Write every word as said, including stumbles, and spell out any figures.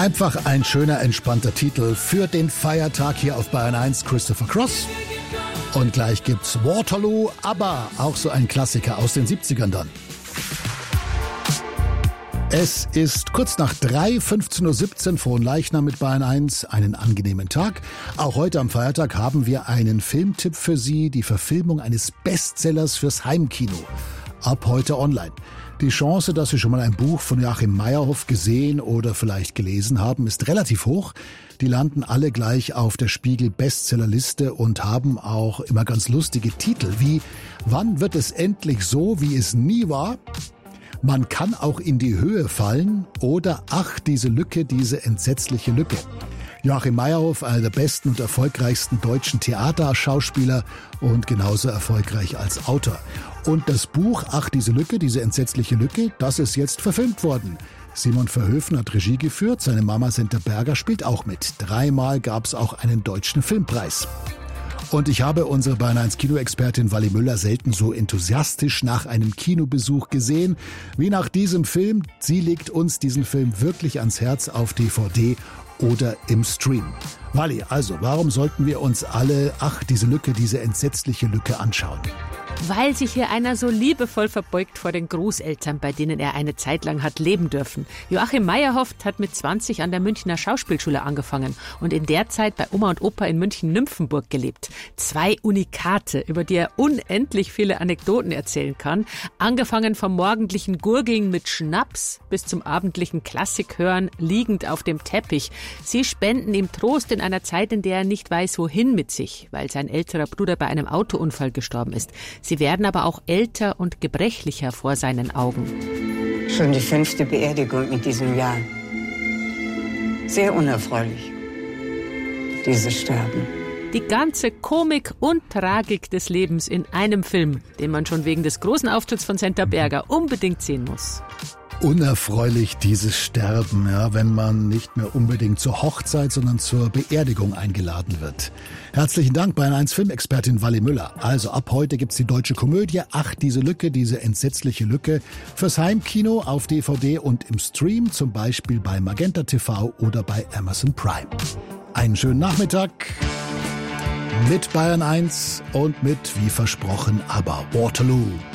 Einfach ein schöner, entspannter Titel für den Feiertag hier auf Bayern eins, Christopher Cross. Und gleich gibt's Waterloo, aber auch so ein Klassiker aus den siebzigern dann. Es ist kurz nach drei, fünfzehn Uhr siebzehn, Fronleichnam mit Bayern eins. Einen angenehmen Tag. Auch heute am Feiertag haben wir einen Filmtipp für Sie, die Verfilmung eines Bestsellers fürs Heimkino. Ab heute online. Die Chance, dass Sie schon mal ein Buch von Joachim Meyerhoff gesehen oder vielleicht gelesen haben, ist relativ hoch. Die landen alle gleich auf der Spiegel-Bestsellerliste und haben auch immer ganz lustige Titel wie »Wann wird es endlich so, wie es nie war?« »Man kann auch in die Höhe fallen« oder »Ach, diese Lücke, diese entsetzliche Lücke«. Joachim Meyerhoff, einer der besten und erfolgreichsten deutschen Theaterschauspieler und genauso erfolgreich als Autor. Und das Buch »Ach, diese Lücke, diese entsetzliche Lücke«, das ist jetzt verfilmt worden. Simon Verhoeven hat Regie geführt, seine Mama Senta Berger spielt auch mit. Dreimal gab es auch einen deutschen Filmpreis. Und ich habe unsere Bayern eins Kinoexpertin Wally Müller selten so enthusiastisch nach einem Kinobesuch gesehen wie nach diesem Film. Sie legt uns diesen Film wirklich ans Herz auf D V D oder im Stream. Wally, also, warum sollten wir uns alle, ach, diese Lücke, diese entsetzliche Lücke anschauen? Weil sich hier einer so liebevoll verbeugt vor den Großeltern, bei denen er eine Zeit lang hat leben dürfen. Joachim Meyerhoff hat mit zwanzig an der Münchner Schauspielschule angefangen und in der Zeit bei Oma und Opa in München-Nymphenburg gelebt. Zwei Unikate, über die er unendlich viele Anekdoten erzählen kann. Angefangen vom morgendlichen Gurgeln mit Schnaps bis zum abendlichen Klassikhören liegend auf dem Teppich. Sie spenden ihm Trost in einer Zeit, in der er nicht weiß, wohin mit sich, weil sein älterer Bruder bei einem Autounfall gestorben ist. Sie werden aber auch älter und gebrechlicher vor seinen Augen. Schon die fünfte Beerdigung in diesem Jahr. Sehr unerfreulich, dieses Sterben. Die ganze Komik und Tragik des Lebens in einem Film, den man schon wegen des großen Auftritts von Senta Berger unbedingt sehen muss. Unerfreulich dieses Sterben, ja, wenn man nicht mehr unbedingt zur Hochzeit, sondern zur Beerdigung eingeladen wird. Herzlichen Dank, Bayern eins Filmexpertin Wally Müller. Also ab heute gibt's die deutsche Komödie »Ach, diese Lücke, diese entsetzliche Lücke« fürs Heimkino auf D V D und im Stream, zum Beispiel bei Magenta T V oder bei Amazon Prime. Einen schönen Nachmittag mit Bayern eins und mit, wie versprochen, aber Waterloo.